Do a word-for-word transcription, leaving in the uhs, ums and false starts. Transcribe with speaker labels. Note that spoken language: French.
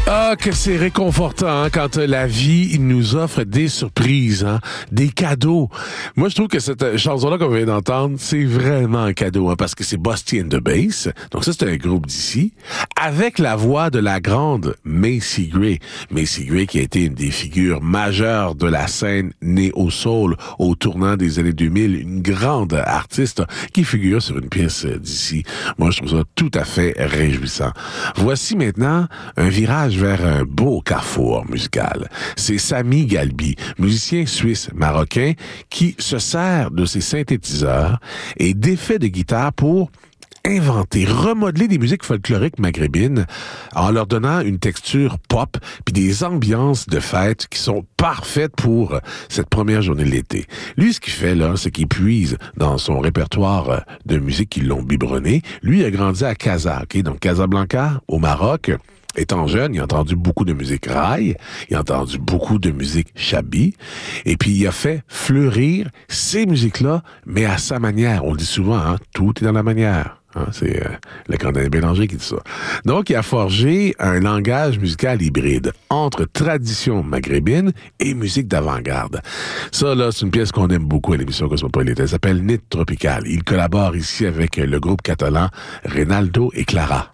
Speaker 1: Ah, que c'est réconfortant hein, quand euh, la vie nous offre des surprises, hein, des cadeaux. Moi, je trouve que cette euh, chanson-là qu'on vient d'entendre, c'est vraiment un cadeau, hein, parce que c'est Busty and the Bass. Donc ça, c'est un groupe d'ici, avec la voix de la grande Macy Gray. Macy Gray qui a été une des figures majeures de la scène néo-soul au tournant des années deux mille, une grande artiste qui figure sur une pièce euh, d'ici. Moi, je trouve ça tout à fait réjouissant. Voici maintenant un virage vers un beau carrefour musical. C'est Sami Galbi, musicien suisse-marocain, qui se sert de ses synthétiseurs et d'effets de guitare pour inventer, remodeler des musiques folkloriques maghrébines en leur donnant une texture pop puis des ambiances de fête qui sont parfaites pour cette première journée de l'été. Lui, ce qu'il fait là, c'est qu'il puise dans son répertoire de musique qui l'ont biberonné. Lui, il a grandi à Casa, okay? Donc Casablanca, au Maroc. Étant jeune, il a entendu beaucoup de musique raï, il a entendu beaucoup de musique chabi, et puis il a fait fleurir ces musiques-là, mais à sa manière. On le dit souvent, hein, tout est dans la manière. Hein, c'est euh, le canadien Bélanger qui dit ça. Donc, il a forgé un langage musical hybride entre tradition maghrébine et musique d'avant-garde. Ça, là, c'est une pièce qu'on aime beaucoup à l'émission Cosmopolite. Elle s'appelle Nit Tropical. Il collabore ici avec le groupe catalan Reynaldo et Clara.